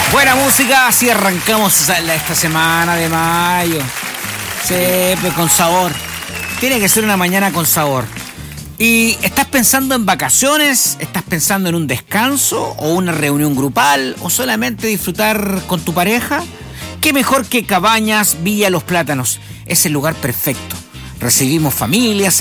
Buena música, así arrancamos esta semana de mayo. Siempre con sabor. Tiene que ser una mañana con sabor. ¿Y estás pensando en vacaciones? ¿Estás pensando en un descanso o una reunión grupal o solamente disfrutar con tu pareja? ¿Qué mejor que Cabañas Villa Los Plátanos? Es el lugar perfecto. Recibimos familias,